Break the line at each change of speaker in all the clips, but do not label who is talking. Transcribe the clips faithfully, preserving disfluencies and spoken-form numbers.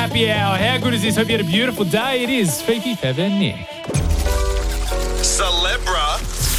happy hour. How good is this? Hope you had a beautiful day. It is Fifi, Fev and Nick.
Celebra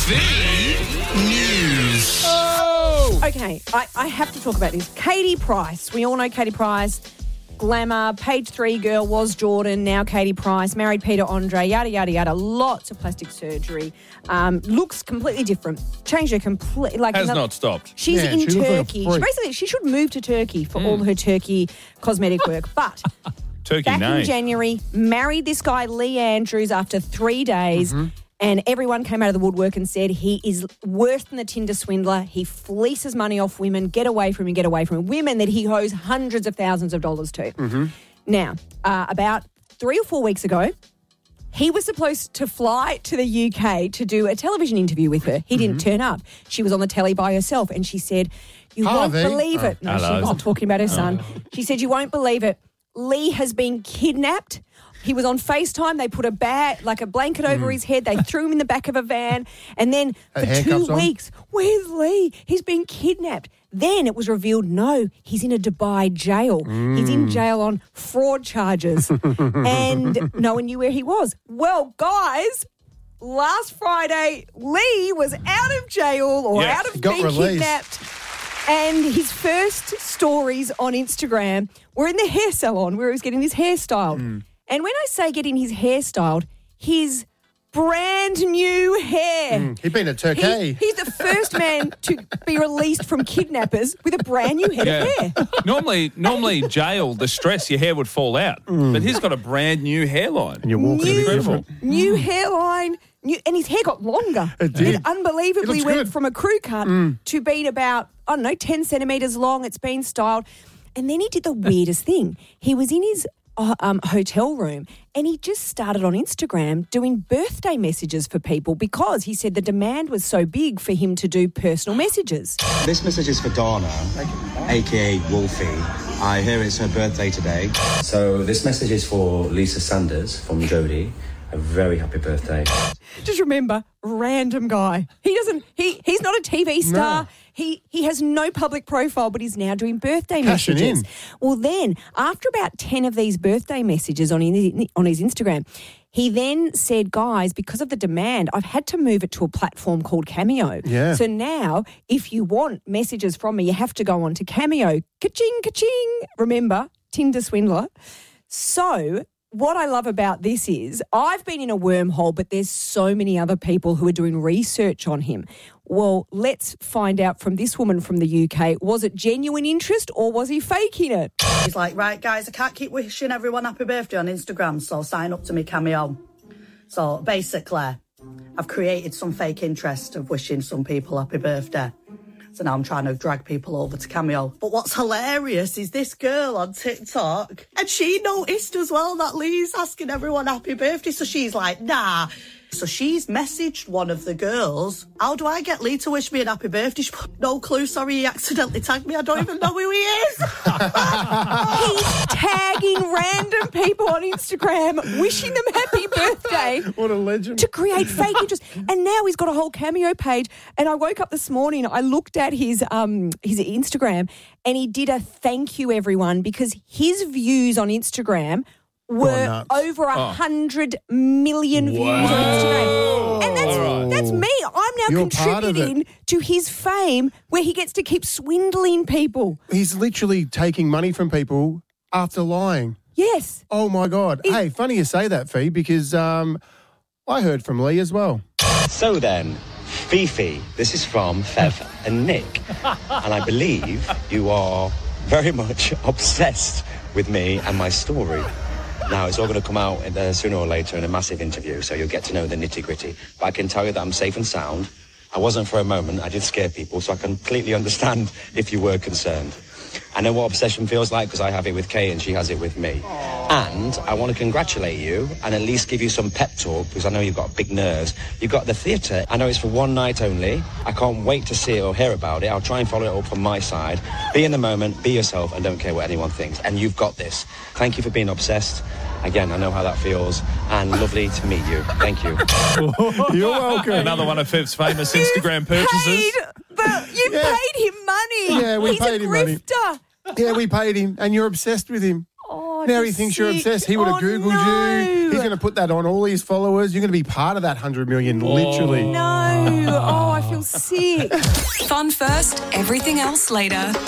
Feed News.
Oh!
Okay, I, I have to talk about this. Katie Price. We all know Katie Price. Glamour, Page Three girl, was Jordan, now Katie Price, married Peter Andre, yada, yada, yada. Lots of plastic surgery. Um, looks completely different. Changed her completely. Like
Has
another,
not stopped.
She's
Yeah,
in
she looks like a
Turkey.
freak.
She basically, she should move to Turkey for all her Turkey cosmetic work. But
Turkey
back
name.
in January, married this guy, Lee Andrews, after three days.
Mm-hmm.
And everyone came out of the woodwork and said he is worse than the Tinder swindler. He fleeces money off women. Get away from him, get away from him. Women that he owes hundreds of thousands of dollars to.
Mm-hmm.
Now, uh, about three or four weeks ago, he was supposed to fly to the U K to do a television interview with her. He didn't turn up. She was on the telly by herself and she said, you won't
Harvey.
believe it. No,
Hello.
she wasn't talking about her son. She said, you won't believe it. Lee has been kidnapped. He was on FaceTime. They put a bag, like a blanket over his head. They threw him in the back of a van. And then
Had
for two
handcuffs on?
weeks, where's Lee? He's been kidnapped. Then it was revealed, no, he's in a Dubai jail. He's in jail on fraud charges. And no one knew where he was. Well, guys, last Friday, Lee was out of jail or
Yes.
out of
He got
being
released.
kidnapped. And his first stories on Instagram were in the hair salon where he was getting his hair styled.
Mm.
And when I say getting his hair styled, his brand new hair.
He'd been to Turkey.
He, he's the first man to be released from kidnappers with a brand new head
Yeah.
of hair.
Normally, normally jail, the stress, your hair would fall out. But he's got a brand new hairline.
and you're walking a bit
New,
different.
new hairline, new, and his hair got longer.
It did.
unbelievably
It looks
went
good.
from a crew cut to being about, I don't know, ten centimetres long. It's been styled. And then he did the weirdest thing. He was in his uh, um, hotel room and he just started on Instagram doing birthday messages for people because he said the demand was so big for him to do personal messages.
This message is for Donna, aka Wolfie. I hear it's her birthday today. So this message is for Lisa Sanders from Jodie. A very happy birthday.
Just remember, random guy. He doesn't. He he's not a T V star.
No.
He he has no public profile, but he's now doing birthday
Cashing
messages.
in.
Well, then after about ten of these birthday messages on his, on his Instagram, he then said, "Guys, because of the demand, I've had to move it to a platform called Cameo.
Yeah.
So now, if you want messages from me, you have to go on to Cameo. Ka-ching, ka-ching. Remember, Tinder swindler. So." What I love about this is I've been in a wormhole, but there's so many other people who are doing research on him. Well, let's find out from this woman from the U K. Was it genuine interest or was he faking it?
He's like, right, guys, I can't keep wishing everyone happy birthday on Instagram, so sign up to me Cameo. So basically, I've created some fake interest of wishing some people happy birthday. So now I'm trying to drag people over to Cameo. But what's hilarious is this girl on TikTok, and she noticed as well that Lee's asking everyone happy birthday. So she's like, nah. So she's messaged one of the girls, how do I get Lee to wish me a happy birthday? She put, no clue, sorry, he accidentally tagged me. I don't even know who he is.
He's tagging random people on Instagram, wishing them happy birthday.
What a legend.
To create fake interest. And now he's got a whole Cameo page. And I woke up this morning, I looked at his um his Instagram and he did a thank you everyone because his views on Instagram were
nuts.
over a hundred million views on Instagram. And that's that's me. I'm now
You're part of it.
contributing to his fame where he gets to keep swindling people.
He's literally taking money from people after lying.
Yes.
Oh, my God. Hey, funny you say that, Fee, because um, I heard from Lee as well.
So then, Fifi, this is from Fev and Nick. And I believe you are very much obsessed with me and my story. Now, it's all going to come out uh, sooner or later in a massive interview, so you'll get to know the nitty-gritty. But I can tell you that I'm safe and sound. I wasn't for a moment. I did scare people, so I completely understand if you were concerned. I know what obsession feels like because I have it with Kay and she has it with me. And I want to congratulate you and at least give you some pep talk because I know you've got big nerves. You've got the theatre. I know it's for one night only. I can't wait to see it or hear about it. I'll try and follow it up from my side. Be in the moment, be yourself and don't care what anyone thinks. And you've got this. Thank you for being obsessed. Again, I know how that feels and lovely to meet you. Thank you.
You're welcome.
Another one of Fev's famous Instagram purchases.
Paid, but you
Yeah.
paid him money.
Yeah, we
He's
paid
a
him money.
grifter.
Yeah, we paid him, and you're obsessed with him.
Oh, I
Now
feel
he thinks you're
sick.
obsessed. He would have
Oh,
Googled
no.
you. He's going to put that on all his followers. You're going to be part of that one hundred million, literally.
No. Oh, I feel sick.
Fun first, everything else later.